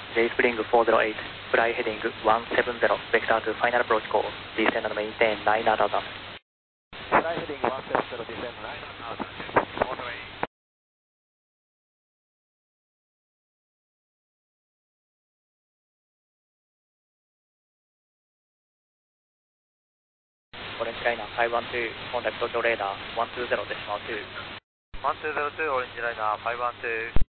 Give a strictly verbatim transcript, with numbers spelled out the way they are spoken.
J Spring four zero eight, fly heading one seven zero, vector to final approach course, descend and maintain nine thousand. Fly heading one seven zero, descend nine thousand, all the way. オレンジライナーごいちに、コンタクト東京レーダーいちにゼロデシマルに。 いちにゼロに、オレンジライナーごいちに。